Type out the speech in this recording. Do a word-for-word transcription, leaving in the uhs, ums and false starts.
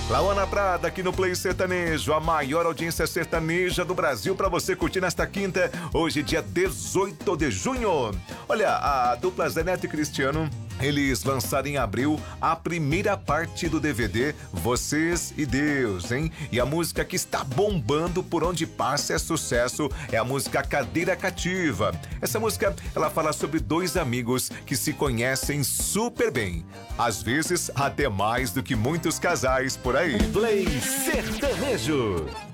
Lauana Prada aqui no Play Sertanejo, a maior audiência sertaneja do Brasil para você curtir nesta quinta, hoje dia dezoito de junho. Olha, a dupla Zé Neto e Cristiano, eles lançaram em abril a primeira parte do D V D Vocês e Deus, hein? E a música que está bombando por onde passa é sucesso, é a música Cadeira Cativa. Essa música, ela fala sobre dois amigos que se conhecem super bem. Às vezes, até mais do que muitos casais por aí. Play Sertanejo.